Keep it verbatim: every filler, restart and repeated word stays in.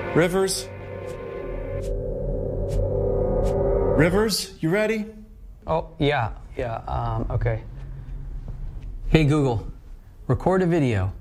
Rivers? Rivers, you ready? Oh, yeah, yeah, um, okay. Hey Google, record a video.